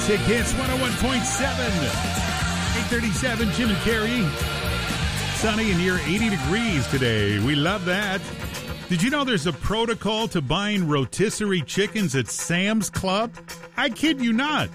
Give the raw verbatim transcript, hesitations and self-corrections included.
Classic Hits one oh one point seven. eight thirty-seven, Jim and Carrie. Sunny and near eighty degrees today. We love that. Did you know there's a protocol to buying rotisserie chickens at Sam's Club? I kid you not.